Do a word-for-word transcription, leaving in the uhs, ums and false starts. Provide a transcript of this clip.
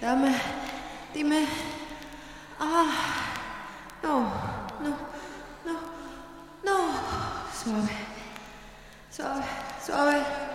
Dame, dime. Ah, no, no, no, no. Suave, suave, suave.